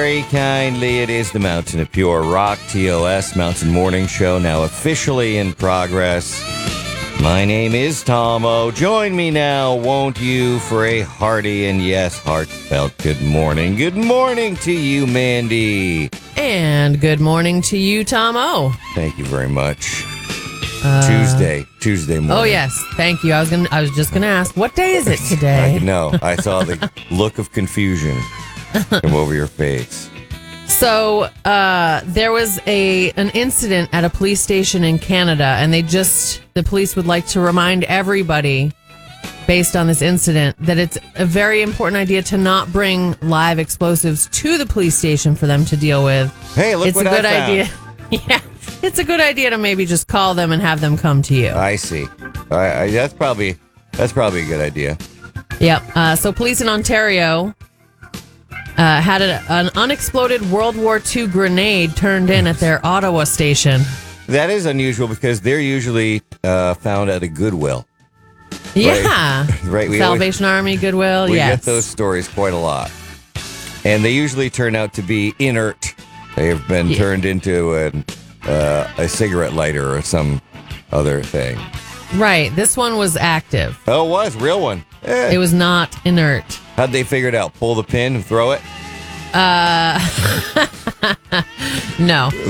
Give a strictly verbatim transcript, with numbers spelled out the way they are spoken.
Very kindly, it is the Mountain of Pure Rock, T O S, Mountain Morning Show, now officially in progress. My name is Tom O. Join me now, won't you, for a hearty and, yes, heartfelt good morning. Good morning to you, Mandy. And good morning to you, Tom O. Thank you very much. Uh, Tuesday, Tuesday morning. Oh, yes. Thank you. I was gonna. I was just going to ask, what day is it I today? know. I saw the look of confusion come over your face. So uh, there was a an incident at a police station in Canada, and they just, the police would like to remind everybody, based on this incident, that it's a very important idea to not bring live explosives to the police station for them to deal with. Hey, look it's what a good I found. idea. Yeah, it's a good idea to maybe just call them and have them come to you. I see. I, I, that's probably that's probably a good idea. Yep. Uh, so police in Ontario uh, had a, an unexploded World War Two grenade turned in at their Ottawa station. That is unusual because they're usually uh, found at a Goodwill. Yeah. Right. We Salvation always, Army, Goodwill, we yes. get those stories quite a lot. And they usually turn out to be inert. They have been Yeah. turned into an, uh, a cigarette lighter or some other thing. Right. This one was active. Oh, it was? Real one. Eh. It was not inert. How'd they figure it out? Pull the pin and throw it? No.